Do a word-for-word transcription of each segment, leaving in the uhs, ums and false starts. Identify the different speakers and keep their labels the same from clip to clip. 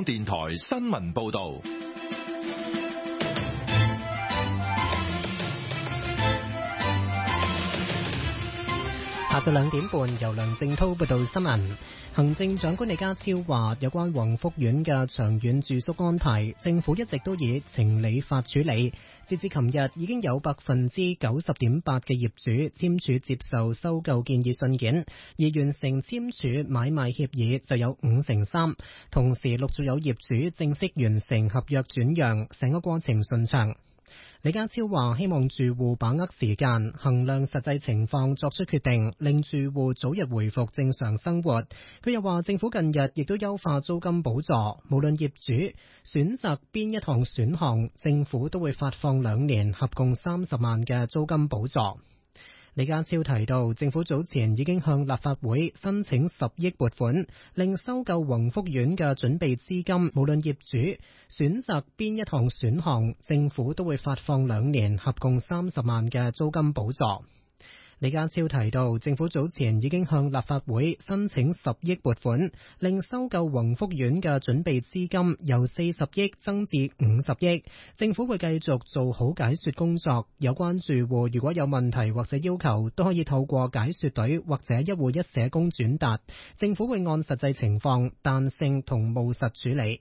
Speaker 1: 電台新聞報道。
Speaker 2: 下晝兩點半，由梁正濤報道新聞。行政長官李家超話，有關宏福苑嘅長遠住宿安排，政府一直都以情理法處理。截至琴日，已經有百分之九十點八嘅業主簽署接受收購建議信件，而完成簽署買賣協議就有五成三。同時，陸續有業主正式完成合約轉讓，成個過程順暢。李家超話，希望住戶把握時間，衡量實際情況作出決定，令住戶早日回復正常生活。佢又話，政府近日亦都優化租金補助，無論業主選擇邊一項選項，政府都會發放兩年合共三十萬嘅租金補助。李家超提到，政府早前已經向立法會申請十億撥款，令收購宏福苑嘅準備資金，無論業主選擇邊一項選項，政府都會發放兩年合共三十萬嘅租金補助。李家超提到，政府早前已經向立法會申請十億撥款，令收購宏福苑嘅準備資金由四十億增至五十億。政府會繼續做好解說工作，有關住戶如果有問題或者要求，都可以透過解說隊或者一戶一社工轉達。政府會按實際情況彈性同務實處理。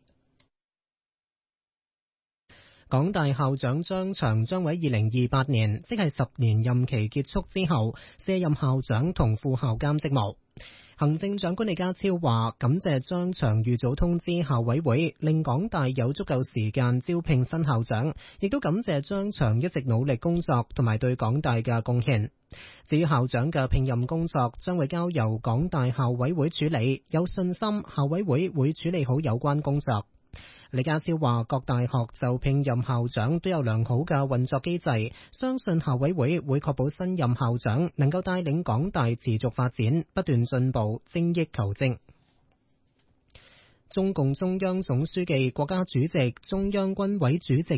Speaker 2: 港大校長張翔將喺二零二八年，即係十年任期結束之後，卸任校長同副校監職務。行政長官李家超話，感謝張翔預早通知校委會，令港大有足夠時間招聘新校長，亦都感謝張翔一直努力工作同埋對港大嘅貢獻。至於校長嘅聘任工作，將會交由港大校委會處理，有信心校委會會處理好有關工作。李家超話，各大學就聘任校長都有良好嘅運作機制，相信校委會會確保新任校長能夠帶領港大持續發展，不斷進步，精益求精。中共中央總書記、國家主席、中央軍委主席